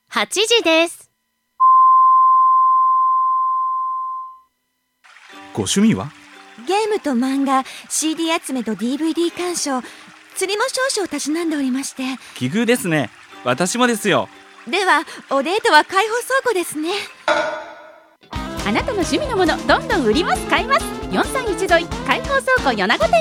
8時です。 ご趣味は？ ゲームと漫画、CD 集めと DVD 鑑賞、釣りも少々たしなんでおりまして。 奇遇ですね。私もですよ。 ではおデートは開放倉庫ですね。 あなたの趣味のものどんどん売ります買います。431沿い開放倉庫米子店へ。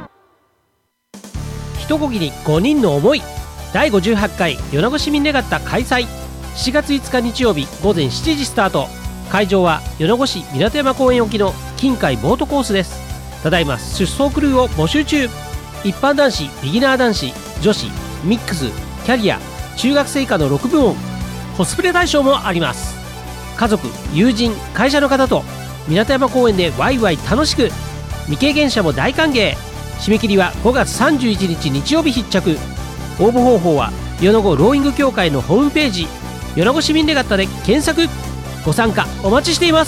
一こぎに5人の思い、第58回米子市民レガッタ開催。7月5日日曜日午前7時スタート。会場は米子市港山公園沖の近海ボートコースです。ただいま出走クルーを募集中。一般男子、ビギナー男子、女子、ミックス、キャリア、中学生以下の6部門、コスプレ対象もあります。家族、友人、会社の方と港山公園でワイワイ楽しく。未経験者も大歓迎。締め切りは5月31日日曜日必着。応募方法は米子ローイング協会のホームページ米子市民レガッタで検索。ご参加お待ちしています。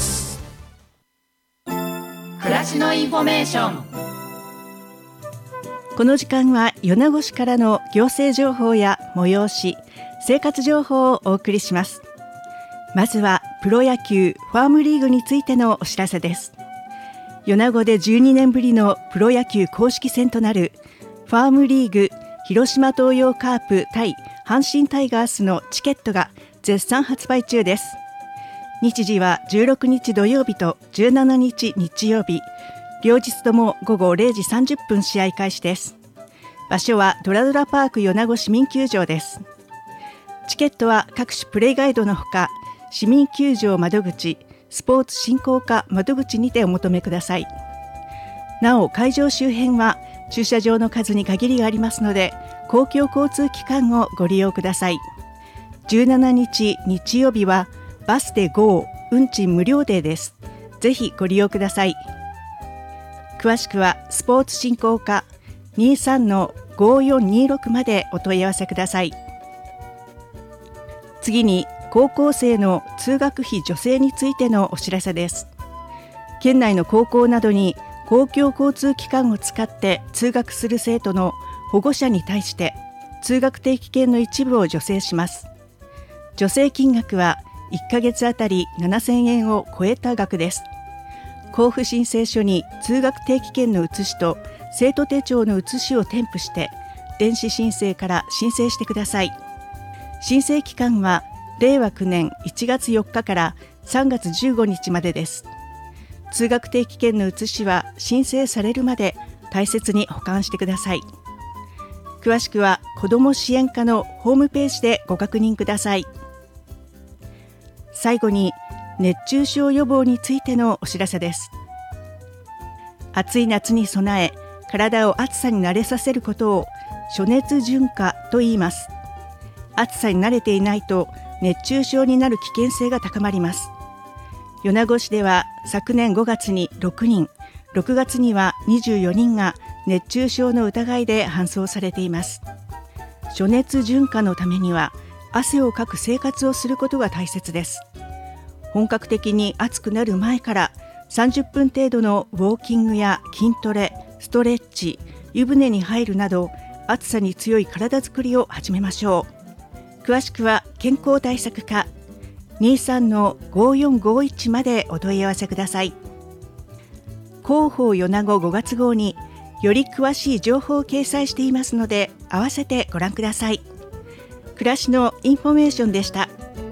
暮らしのインフォメーション。 この時間は米子市からの行政情報や催し、生活情報をお送りします。まずはプロ野球ファームリーグについてのお知らせです。米子で12年ぶりのプロ野球公式戦となるファームリーグ広島東洋カープ対阪神タイガースのチケットが絶賛発売中です。日時は16日土曜日と17日日曜日、両日とも午後0時30分試合開始です。場所はドラドラパーク米子市民球場です。チケットは各種プレイガイドのほか、市民球場窓口、スポーツ振興課窓口にてお求めください。なお会場周辺は駐車場の数に限りがありますので、公共交通機関をご利用ください。17日日曜日はバスで GO 運賃無料デーです。ぜひご利用ください。詳しくはスポーツ振興課 23-5426 までお問い合わせください。次に高校生の通学費助成についてのお知らせです。県内の高校などに公共交通機関を使って通学する生徒の保護者に対して通学定期券の一部を助成します。助成金額は1ヶ月あたり7000円を超えた額です。交付申請書に通学定期券の写しと生徒手帳の写しを添付して電子申請から申請してください。申請期間は令和9年1月4日から3月15日までです。通学定期券の写しは申請されるまで大切に保管してください。詳しくは子ども支援課のホームページでご確認ください。最後に熱中症予防についてのお知らせです。暑い夏に備え、体を暑さに慣れさせることを暑熱順化と言います。暑さに慣れていないと熱中症になる危険性が高まります。米子市では昨年5月に6人、6月には24人が熱中症の疑いで搬送されています。暑熱順化のためには汗をかく生活をすることが大切です。本格的に暑くなる前から30分程度のウォーキングや筋トレ、ストレッチ、湯船に入るなど暑さに強い体づくりを始めましょう。詳しくは健康対策課 23-5451 までお問い合わせください。広報米子5月号により詳しい情報を掲載していますので、合わせてご覧ください。暮らしのインフォメーションでした。